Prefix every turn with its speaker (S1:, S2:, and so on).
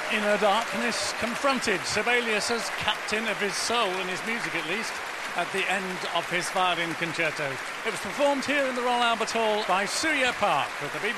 S1: Inner darkness confronted Sibelius as captain of his soul, in his music at least, at the end of his violin concerto. It was performed here in the Royal Albert Hall by Surya Park with the BBC